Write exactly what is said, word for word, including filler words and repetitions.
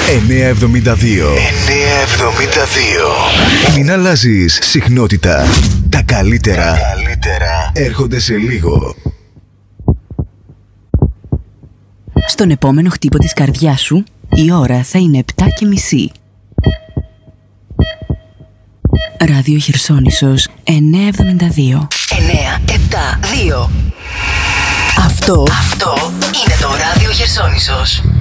εννιακόσια εβδομήντα δύο. εννιακόσια εβδομήντα δύο. Μην αλλάζεις συχνότητα. Τα καλύτερα, Τα καλύτερα έρχονται σε λίγο. Στον επόμενο χτύπο της καρδιάς σου, η ώρα θα είναι επτά και μισή. Ράδιο Χερσόνησος εννιακόσια εβδομήντα δύο. εννιακόσια εβδομήντα δύο. Αυτό, Αυτό είναι το Ράδιο Χερσόνησος.